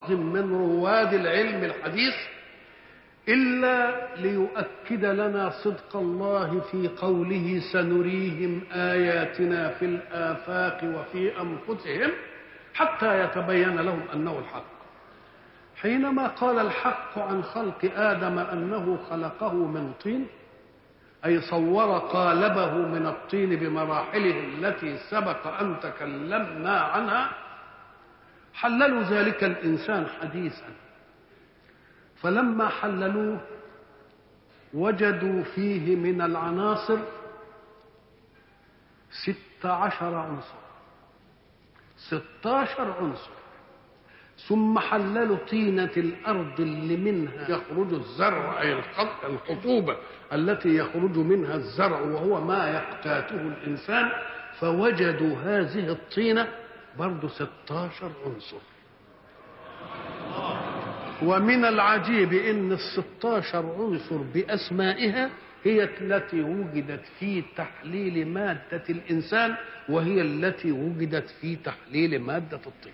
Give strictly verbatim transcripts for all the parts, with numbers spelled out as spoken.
لفظ من رواد العلم الحديث إلا ليؤكد لنا صدق الله في قوله سنريهم آياتنا في الآفاق وفي أنفسهم حتى يتبين لهم أنه الحق. حينما قال الحق عن خلق آدم أنه خلقه من طين، أي صور قالبه من الطين بمراحله التي سبق أن تكلمنا عنها، حللوا ذلك الإنسان حديثا، فلما حللوه وجدوا فيه من العناصر ست عشر عنصر ست عشر عنصر، ثم حللوا طينة الأرض اللي منها يخرج الزرع، أي الخطوبة التي يخرج منها الزرع وهو ما يقتاته الإنسان، فوجدوا هذه الطينة برضو ست عشر عنصر. ومن العجيب ان الست عشر عنصر باسمائها هي التي وجدت في تحليل مادة الانسان، وهي التي وجدت في تحليل مادة الطين،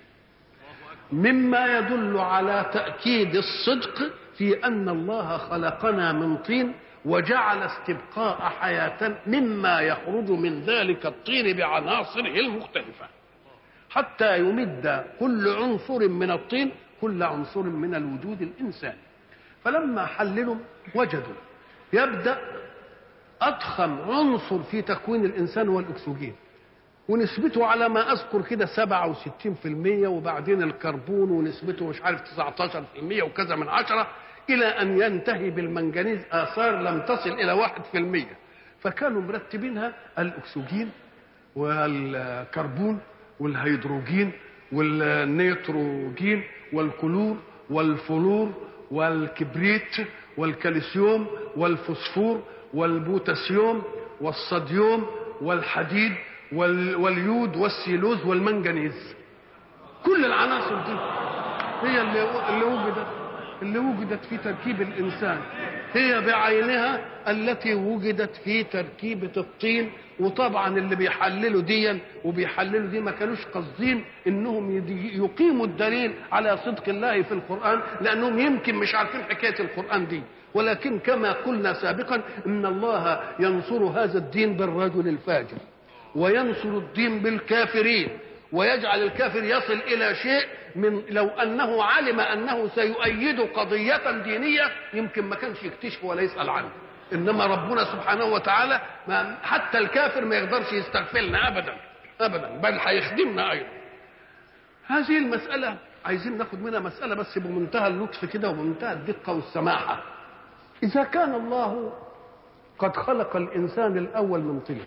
مما يدل على تأكيد الصدق في ان الله خلقنا من طين وجعل استبقاء حياة مما يخرج من ذلك الطين بعناصره المختلفة، حتى يمد كل عنصر من الطين كل عنصر من الوجود الإنساني. فلما حللوا وجدوا يبدأ أضخم عنصر في تكوين الإنسان هو الأكسجين، ونسبته على ما أذكر كده سبعة وستين في المية، وبعدين الكربون ونسبته مش عارف تسعة عشر في المية وكذا من عشرة، إلى أن ينتهي بالمنجنيز آثار لم تصل إلى واحد في المية. فكانوا مرتبينها الأكسجين والكربون والهيدروجين والنيتروجين والكلور والفلور والكبريت والكالسيوم والفوسفور والبوتاسيوم والصوديوم والحديد واليود والسيلوز والمنجنيز. كل العناصر دي هي اللي اللي وجدت اللي وجدت في تركيب الإنسان، هي بعينها التي وجدت في تركيبة الطين. وطبعا اللي بيحللوا دي وبيحللوا دي ما كانوش قاصدين انهم يقيموا الدليل على صدق الله في القرآن، لانهم يمكن مش عارفين حكاية القرآن دي، ولكن كما قلنا سابقا ان الله ينصر هذا الدين بالرجل الفاجر، وينصر الدين بالكافرين، ويجعل الكافر يصل الى شيء من لو انه علم انه سيؤيد قضية دينية يمكن ما كانش يكتشف ولا يسأل عنه. انما ربنا سبحانه وتعالى ما حتى الكافر ما يقدرش يستغفلنا ابدا ابدا، بل هيخدمنا ايضا. هذه المسألة عايزين ناخد منها مسألة بس بمنتهى اللطف كده وبمنتهى الدقة والسماحة. اذا كان الله قد خلق الانسان الاول من طين،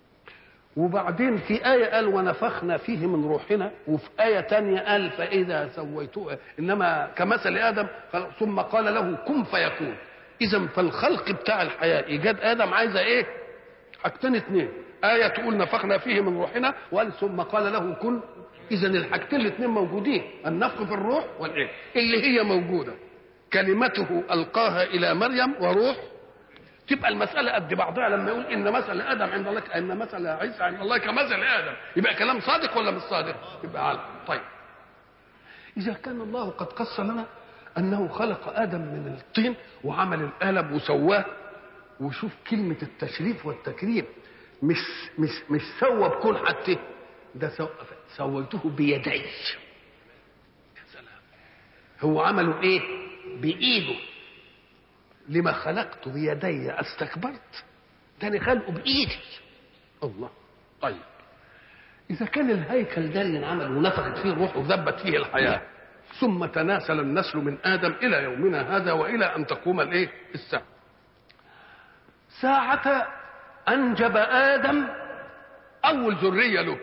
وبعدين في آية قال ونفخنا فيه من روحنا، وفي آية تانية قال فإذا سويته إنما كمثل آدم ثم قال له كن فيكون. إذا فالخلق بتاع الحياة إيجاد آدم عايزة إيه؟ حاجتين اتنين، آية تقول نفخنا فيه من روحنا، وقال ثم قال له كن. إذا الحاجتين الاتنين موجودين، النفخ في الروح والإيه اللي هي موجودة، كلمته ألقاها إلى مريم وروح. تبقى المسألة قد بعضها لما يقول إن مثل آدم عند الله إن مثل عيسى عند الله كمثل آدم، يبقى كلام صادق ولا مش صادق؟ يبقى عالم. طيب إذا كان الله قد قص لنا أنه خلق آدم من الطين وعمل القالب وسواه، وشوف كلمة التشريف والتكريم، مش مش مش سوى بكون حتى ده سو... سويته بيدي. يا سلام، هو عمله إيه؟ بإيده. لما خلقت بيدي استكبرت؟ ده انا خلقه بايدي. الله. طيب اذا كان الهيكل ده اللي انعمل ونفخت فيه الروح وذبت فيه الحياه، ثم تناسل النسل من ادم الى يومنا هذا والى ان تقوم الايه الساعه، ساعه انجب ادم اول ذريه له،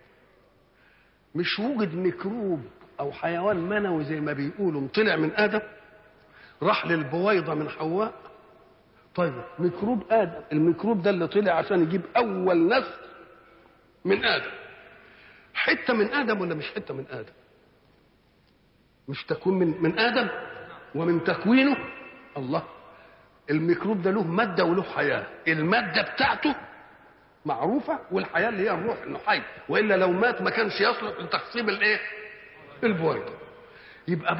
مش وجد ميكروب او حيوان منوي زي ما بيقولوا طلع من ادم راح للبويضة من حواء. طيب ميكروب آدم، الميكروب ده اللي طلع عشان يجيب أول نسل من آدم، حتة من آدم ولا مش حتة من آدم؟ مش تكون من من آدم ومن تكوينه. الله، الميكروب ده له مادة وله حياة، المادة بتاعته معروفة والحياة اللي هي الروح إنه حي، وإلا لو مات ما كانش يصلح لتخصيب الإيه؟ البويضة. يبقى